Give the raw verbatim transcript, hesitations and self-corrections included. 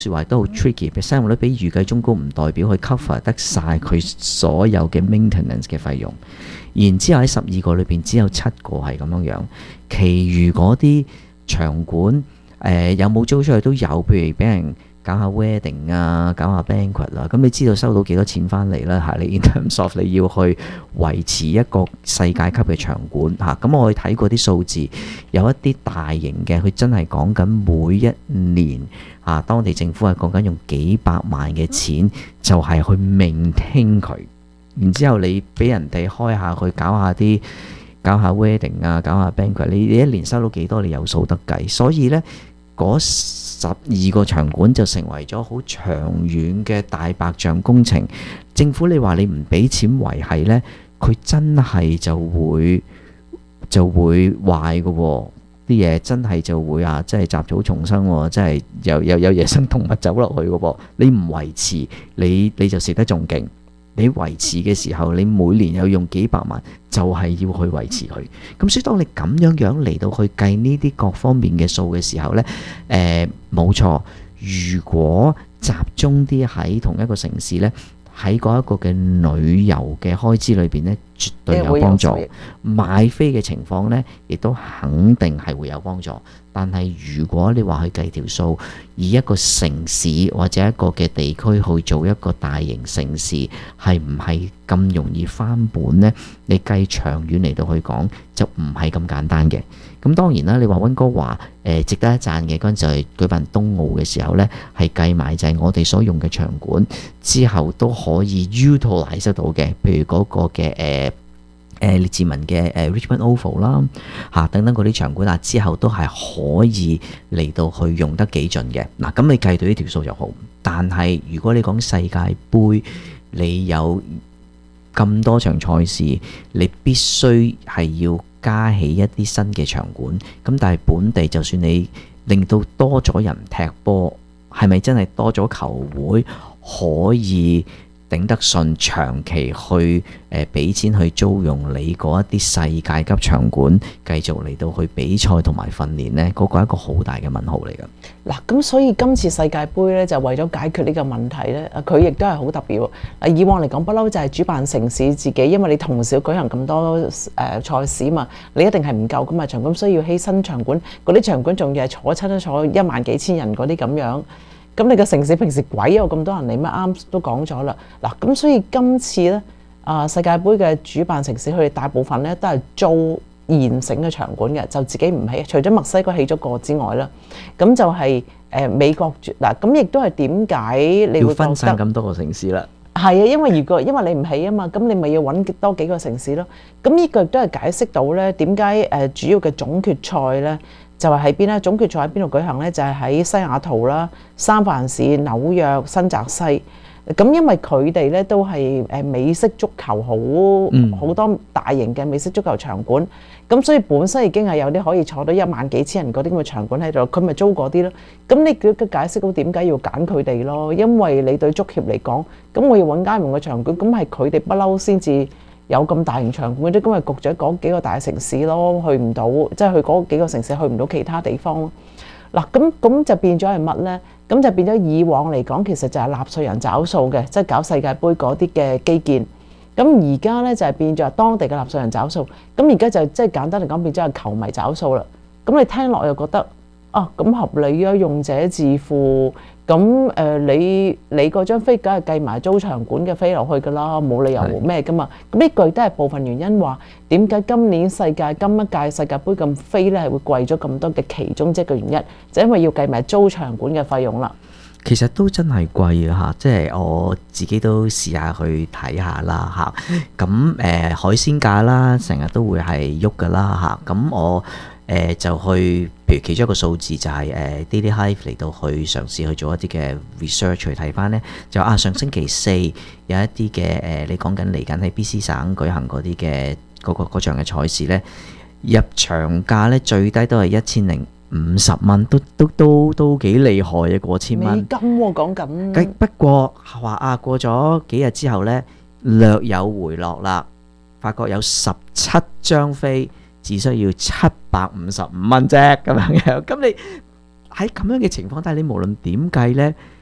説話都好 tricky，嘅生活率比預計中高唔代表佢 cover 得晒佢所有嘅 maintenance 嘅費用。然之後喺十二個裏邊只有七個係咁樣樣，其餘嗰啲場館誒、呃、有冇租出去都有，譬如俾人搞下 wedding 啊，搞下 banquet 啦，咁你知道收到幾多錢翻嚟啦嚇？你 in terms of 你要去維持一個世界級嘅場館嚇，咁我去睇過啲數字，有一啲大型嘅，佢真係講緊每一年啊，當地政府係講緊用幾百萬嘅錢，就係去 maintain 佢，然之後你俾人哋開下去搞下啲搞下 wedding 啊，搞下 banquet，你你一年收到幾多，你有數得計，所以呢。嗰十二個場館就成為咗好長遠嘅大白象工程。政府你話你唔俾錢維係呢，佢真係就會就會壞嘅喎，啲嘢真係就會啊，即係雜草叢生喎，真係有有有野生動物走落去嘅噃。你唔維持，你你就蝕得仲勁。你維持嘅時候，你每年有用幾百萬，就係要去維持佢。咁所以當你咁樣樣嚟到去計呢啲各方面嘅數嘅時候呢，誒冇錯。如果集中啲喺同一個城市呢，喺嗰一個嘅旅遊嘅開支裏邊呢，絕對有幫助。買飛嘅情況呢，亦都肯定係會有幫助。但係如果你話去計條數，以一個城市或者一個嘅地區去做一個大型城市，係唔係咁容易翻本呢？你計長遠嚟到去講，就唔係咁簡單嘅。咁當然啦，你話溫哥華誒、呃、值得一讚嘅嗰陣就係舉辦冬奧嘅時候呢，係計埋就係我哋所用嘅場館之後都可以 utilize 得到嘅，譬如嗰個嘅誒。呃誒列治文嘅誒 Richmond Oval 啦嚇等等嗰啲場館啊，之後都係可以嚟到去用得幾盡嘅。嗱，咁你計到呢條數就好，但係如果你講世界盃，你有咁多場賽事，你必須係要加起一啲新嘅場館。咁但係本地就算你令到多咗人踢波，係咪真係多咗球會可以頂得順長期去誒俾、呃、錢去租用你嗰一啲世界級場館，繼續嚟到去比賽同埋訓練呢？嗰、那個係一個好大嘅問號嚟㗎。 嗱，咁所以今次世界盃咧就為咗解決呢個問題咧，佢亦都係好特別喎。嗱，以往嚟講不嬲就係主辦城市自己，因為你同時舉行咁多誒、呃、賽事嘛，你一定係唔夠㗎嘛場館，需要犧牲場館，嗰啲場館仲要係坐親都坐一萬幾千人嗰啲咁樣。咁你個城市平時鬼有咁多人嚟咩？啱都講咗啦。嗱，咁所以今次咧，啊世界盃嘅主辦城市佢哋大部分咧都係租現成嘅場館嘅，就自己唔起。除咗墨西哥起咗個之外啦，咁就係、是、誒、呃、美國嗱，咁亦都係點解你會覺得要分散咁多個城市啦？ 係啊，因為如果因為你唔起啊嘛，咁你咪要揾多幾個城市咯。咁呢個亦都係解釋到咧點解誒主要嘅總決賽咧。就係喺邊咧？總決賽喺邊度舉行咧？就係、是、喺西雅圖啦、三藩市、紐約、新澤西。咁因為佢哋咧都係誒美式足球好好多大型嘅美式足球場館，咁所以本身已經係有啲可以坐到一萬幾千人嗰啲咁嘅場館喺度，佢咪租嗰啲咯。咁你嘅解釋到點解要揀佢哋咯？因為你對足協嚟講，咁我要揾街門嘅場館，咁係佢哋不嬲先至有咁大型場館啫，咁咪焗咗嗰幾個大城市咯，去唔到，即係去嗰幾個城市去唔到其他地方咯。嗱，咁咁就變咗係乜呢？咁就變咗以往嚟講，其實就係納稅人找數嘅，即係搞世界盃嗰啲嘅基建。咁而家呢就係變咗當地嘅納稅人找數。咁而家就即係簡單嚟講，變咗係球迷找數啦。咁你聽落又覺得啊，咁合理啊，用者自負。咁誒、呃，你你嗰張飛梗係計埋租場館嘅飛落去㗎啦，冇理由咩㗎嘛。咁呢句都係部分原因話點解今年世界今一屆世界盃咁飛咧係會貴咗咁多嘅其中一個原因，就因為要計埋租場館嘅費用啦。 其實都真係貴啊！即係我自己都試下去睇下啦嚇。咁誒、呃、海鮮價啦，成日都會係喐㗎啦嚇。咁我誒、呃、就去，譬如其中一個數字就係、是、誒、呃、Daily Hive 嚟到去嘗試去做一啲嘅 research 去睇翻呢，就啊上星期四有一啲嘅誒，你講緊嚟緊喺 B C 省舉行嗰啲嘅嗰個嗰場嘅賽事呢，入場價呢最低都係一千零五十蚊，都都都都幾厲害嘅，過千蚊。美金喎講緊。 不過話啊，過咗幾日之後呢，略有回落啦，發覺有十七張飛。只需要七百五十五蚊啫，咁樣樣，咁你喺咁樣嘅情況，但係你無論點計呢，